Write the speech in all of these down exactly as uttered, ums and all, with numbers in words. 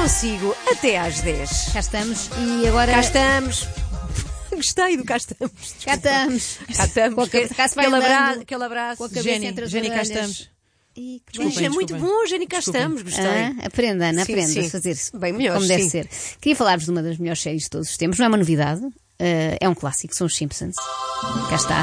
consigo até às dez. Cá estamos e agora. Cá estamos. Gostei do cá estamos. Cá estamos. Cá estamos. Com a cabeça- cá se vai aquele, andando. abraço, aquele abraço. Com a cabeça Jenny, entre as Jenny, cá orelhas. estamos. Ih, que Desculpem, bem. é muito desculpem. bom, Jenny, cá Desculpem. estamos. Gostei. Ah, aprenda, Ana, Sim, aprenda sim. a fazer isso. Bem melhor, como deve sim. ser. Queria falar-vos de uma das melhores séries de todos os tempos. Não é uma novidade, eh, é um clássico, são os Simpsons. Cá está.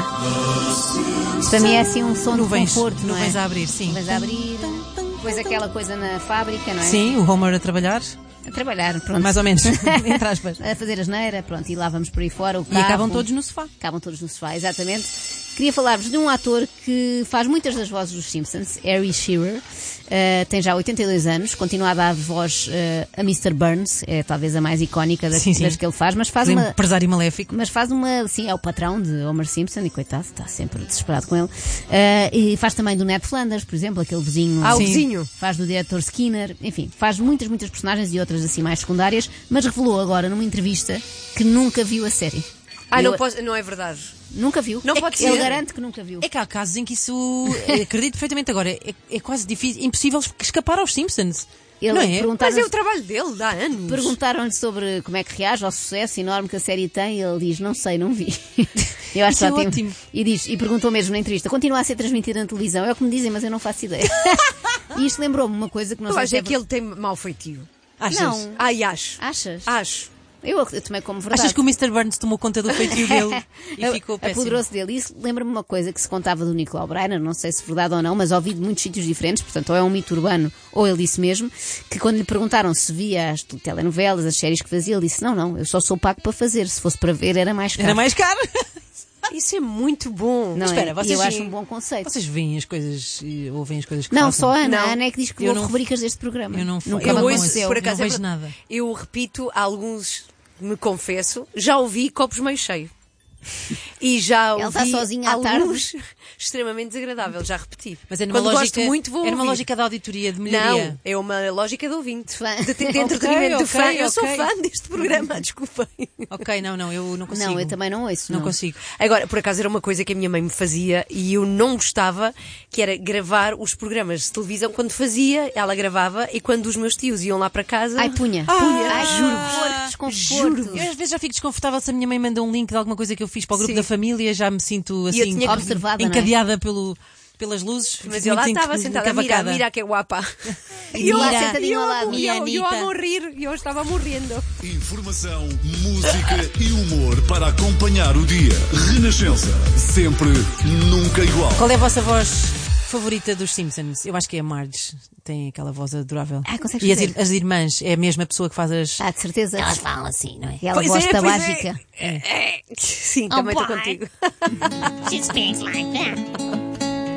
Para mim é assim um som Nuvens, de conforto, não é? nuvens a abrir, sim. Nuvens a abrir. Depois aquela coisa na fábrica, não é? Sim, o Homer a trabalhar, A trabalhar, pronto. mais ou menos, entre aspas. A fazer asneira, pronto, e lá vamos por aí fora. O E carro. acabam todos no sofá. Acabam todos no sofá, exatamente. Queria falar-vos de um ator que faz muitas das vozes dos Simpsons, Harry Shearer. Uh, tem já oitenta e dois anos, continua a dar voz uh, a mister Burns, é talvez a mais icónica das, Sim, sim. das que ele faz, mas faz Um uma. empresário maléfico. Mas faz uma, sim, é o patrão de Homer Simpson e coitado, está sempre desesperado com ele. Uh, e faz também do Ned Flanders, por exemplo, aquele vizinho. Ah, o Sim. vizinho. Faz do diretor Skinner, enfim, faz muitas, muitas personagens e outras assim mais secundárias, mas revelou agora numa entrevista que nunca viu a série. Ah, Eu- não, posso, não é verdade. Nunca viu? Não É pode que Ele ser. garante que nunca viu. É que há casos em que isso, acredito perfeitamente agora, é, é quase difícil, impossível escapar aos Simpsons. Ele não é? perguntaram- Mas é o trabalho dele, dá anos. Perguntaram-lhe sobre como é que reage ao sucesso enorme que a série tem e ele diz, não sei, não vi. Eu acho Isso é ótimo. ótimo. E diz, e perguntou mesmo na entrevista, continua a ser transmitida na televisão? É o que me dizem, mas eu não faço ideia. E isto lembrou-me uma coisa que não Eu sei acho se é que ele tem mau feitio. Achas? Não. Ai, acho. Achas? Acho. Eu, eu tomei como verdade. Achas que o mister Burns tomou conta do feitio dele e ficou péssimo? Apoderou-se dele. Isso lembra-me uma coisa que se contava do Nicolau Breiner, não sei se verdade ou não, mas ouvi de muitos sítios diferentes, portanto, ou é um mito urbano, ou ele disse mesmo, que quando lhe perguntaram se via as telenovelas, as séries que fazia, ele disse, não, não, eu só sou pago para fazer, se fosse para ver era mais caro. Era mais caro. Isso é muito bom. Não Espera, é? vocês E eu sim- acho um bom conceito. Vocês veem as coisas, e ouvem as coisas que Não, façam? só a Ana. Não. A Ana é que diz que Eu houve não- rubricas deste programa. eu não fa- Nunca eu me não ouço, aconteceu. por acaso, não é vejo verdade. nada. Eu repito, alguns, me confesso, já ouvi copos meio cheio. E já ouvi Ela está sozinha à alguns extremamente desagradável, já repeti. Mas é numa Quando lógica, gosto muito, vou é numa ouvir. lógica de auditoria, de melhoria. Não, é uma lógica de ouvinte. Fã. De, de, de entretenimento Ok, de fã. ok, Eu sou ok. fã deste programa, desculpem. Ok, não, não, eu não consigo. Não, eu também não ouço. Não não. consigo. Agora, por acaso era uma coisa que a minha mãe me fazia e eu não gostava, que era gravar os programas de televisão quando fazia, ela gravava, e quando os meus tios iam lá para casa. Ai, punha. Ah, punha. Ai, juro-vos. desconforto. Eu às vezes já fico desconfortável se a minha mãe manda um link de alguma coisa que eu fiz para o grupo Sim. da família, já me sinto E eu assim tinha que- Observada, não é? encadeada pelo, pelas luzes. Mas fico eu lá muito estava enc- sentada, mira, encavacada. mira que guapa. E lá Mira, sentadinho ao lado. E eu, e eu a Anitta. morrer, e eu estava morrendo. Informação, música e humor para acompanhar o dia. Renascença, sempre, nunca igual. Qual é a vossa voz favorita dos Simpsons? Eu acho que é a Marge. Tem aquela voz adorável. Ah, consegues e as, fazer? ir- as irmãs, é a mesma pessoa que faz as. Ah, de certeza. Elas falam assim, não é? Aquela Pois voz é, pois tabágica. É. Sim, também estou pai. contigo. She speaks like that.